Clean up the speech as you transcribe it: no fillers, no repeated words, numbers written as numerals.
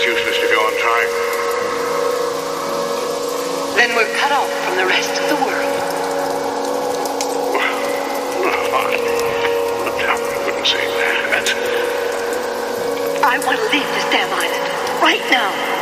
It's useless to go on trying. Then we're cut off from the rest of the world. Well, I wouldn't say that. I want to leave this damn island right now.